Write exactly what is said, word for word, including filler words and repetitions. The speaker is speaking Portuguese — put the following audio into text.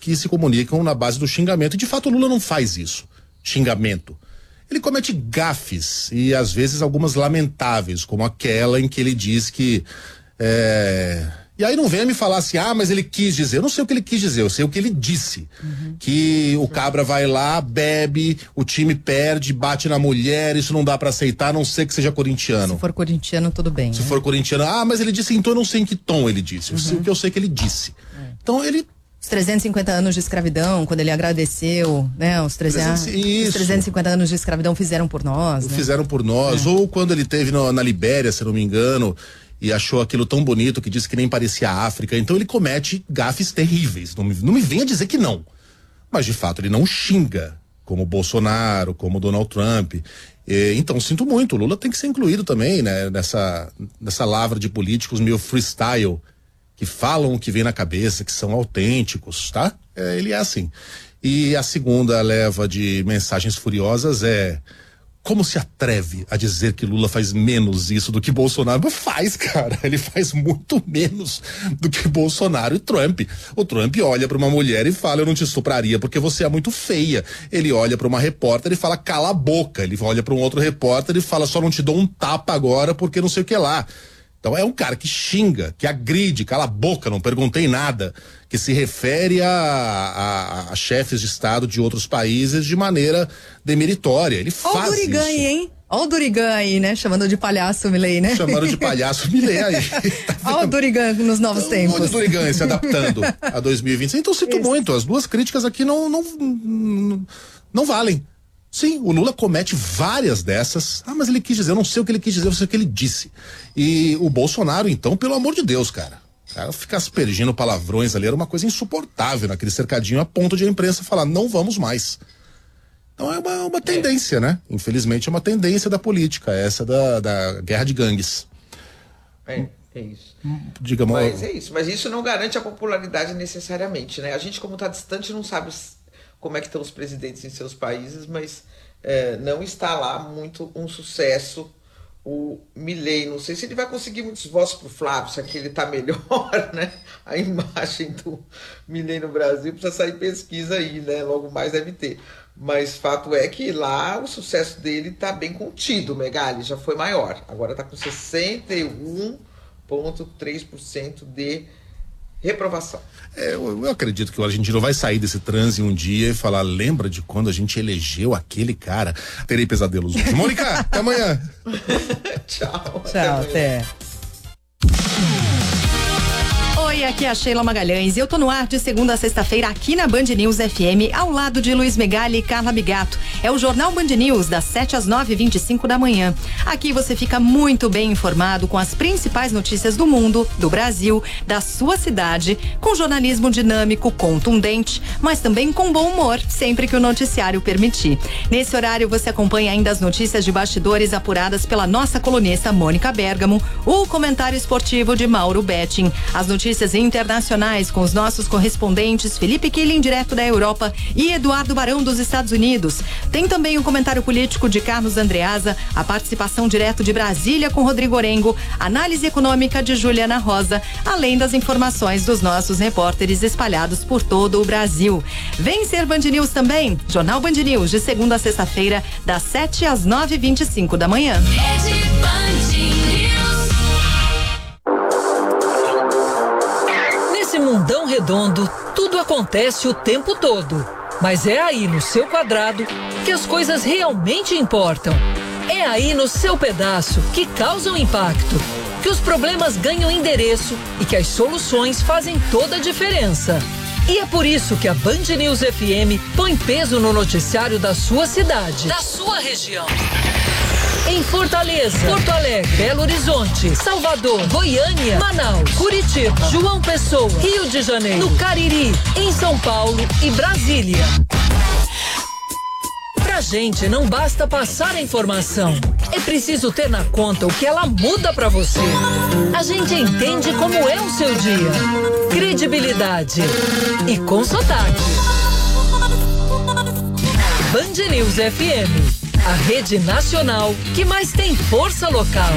que se comunicam na base do xingamento. E de fato o Lula não faz isso, xingamento. Ele comete gafes e às vezes algumas lamentáveis, como aquela em que ele diz que é... e aí não venha me falar assim, ah, mas ele quis dizer. Eu não sei o que ele quis dizer, eu sei o que ele disse. Uhum. Que o cabra vai lá, bebe, o time perde, bate na mulher, isso não dá pra aceitar, a não ser que seja corintiano. Se for corintiano, tudo bem. Se né? for corintiano, ah, mas ele disse em tom, eu não sei em que tom ele disse. Eu uhum. sei o que eu sei que ele disse. É. Então ele... Os trezentos e cinquenta anos de escravidão, quando ele agradeceu, né? Os, trezentos, os trezentos e cinquenta anos de escravidão fizeram por nós. Né? Fizeram por nós. É. Ou quando ele teve no, na Libéria, se não me engano, e achou aquilo tão bonito que disse que nem parecia a África. Então ele comete gafes terríveis. Não me, não me venha dizer que não. Mas de fato ele não xinga, como Bolsonaro, como Donald Trump. E, então sinto muito, o Lula tem que ser incluído também, né? Nessa, nessa lavra de políticos meio freestyle, que falam o que vem na cabeça, que são autênticos, tá? É, ele é assim. E a segunda leva de mensagens furiosas é: como se atreve a dizer que Lula faz menos isso do que Bolsonaro? Mas faz, cara. Ele faz muito menos do que Bolsonaro e Trump. O Trump olha pra uma mulher e fala, eu não te estupraria porque você é muito feia. Ele olha pra uma repórter e fala, cala a boca. Ele olha pra um outro repórter e fala, só não te dou um tapa agora porque não sei o que lá. Então é um cara que xinga, que agride, cala a boca, não perguntei nada, que se refere a, a, a chefes de Estado de outros países de maneira demeritória. Ele faz isso. Olha o Durigan aí, hein? Olha o Durigan aí, né? Chamando de palhaço Milei, né? Chamando de palhaço Milei aí. Olha o Durigan nos novos então, tempos. Olha o Durigan se adaptando a dois mil e vinte. Então sinto isso. muito, as duas críticas aqui não, não, não, não valem. Sim, o Lula comete várias dessas. Ah, mas ele quis dizer, eu não sei o que ele quis dizer, eu sei o que ele disse. E o Bolsonaro, então, pelo amor de Deus, cara. O cara ficar aspergindo palavrões ali era uma coisa insuportável naquele cercadinho, a ponto de a imprensa falar, não vamos mais. Então é uma, uma tendência, é. né? Infelizmente é uma tendência da política, essa da, da guerra de gangues. É, é isso. Diga, mas é isso, mas isso não garante a popularidade necessariamente, né? A gente, como está distante, não sabe como é que estão os presidentes em seus países, mas é, não está lá muito um sucesso o Milei. Não sei se ele vai conseguir muitos votos pro Flávio, se aqui ele tá melhor, né? A imagem do Milei no Brasil precisa sair pesquisa aí, né? Logo mais deve ter. Mas fato é que lá o sucesso dele tá bem contido, Megali, já foi maior. Agora tá com sessenta e um vírgula três por cento de reprovação. É, eu, eu acredito que o argentino vai sair desse transe um dia e falar, lembra de quando a gente elegeu aquele cara? Terei pesadelos hoje. Mônica, até amanhã. Tchau. Tchau, até. até. Oi, aqui é a Sheila Magalhães e eu tô no ar de segunda a sexta-feira aqui na Band News F M, ao lado de Luiz Megali e Carla Bigato. É o Jornal Band News, das sete às nove e vinte e cinco da manhã. Aqui você fica muito bem informado com as principais notícias do mundo, do Brasil, da sua cidade, com jornalismo dinâmico, contundente, mas também com bom humor, sempre que o noticiário permitir. Nesse horário você acompanha ainda as notícias de bastidores apuradas pela nossa colunista Mônica Bergamo, o comentário esportivo de Mauro Betting, as notícias internacionais com os nossos correspondentes Felipe Killing, direto da Europa, e Eduardo Barão, dos Estados Unidos. Tem também o comentário político de Carlos Andreasa, a participação direto de Brasília com Rodrigo Orengo, análise econômica de Juliana Rosa, além das informações dos nossos repórteres espalhados por todo o Brasil. Vem ser Band News também, Jornal Band News, de segunda a sexta-feira, das sete às nove e vinte e cinco da manhã. Nesse mundão redondo, tudo acontece o tempo todo. Mas é aí no seu quadrado que as coisas realmente importam. É aí no seu pedaço que causam impacto, que os problemas ganham endereço e que as soluções fazem toda a diferença. E é por isso que a Band News F M põe peso no noticiário da sua cidade, da sua região. Em Fortaleza, Porto Alegre, Belo Horizonte, Salvador, Goiânia, Manaus, Curitiba, João Pessoa, Rio de Janeiro, no Cariri, em São Paulo e Brasília. Pra gente não basta passar a informação, é preciso ter na conta o que ela muda pra você. A gente entende como é o seu dia. Credibilidade e com sotaque. Band News F M, a rede nacional que mais tem força local.